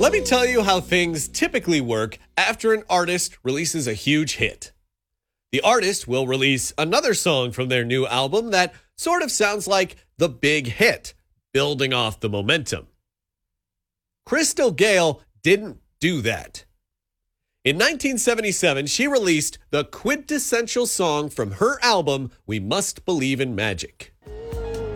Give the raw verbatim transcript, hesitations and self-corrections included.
Let me tell you how things typically work after an artist releases a huge hit. The artist will release another song from their new album that sort of sounds like the big hit, building off the momentum. Crystal Gayle didn't do that. In nineteen seventy-seven, she released the quintessential song from her album, We Must Believe in Magic.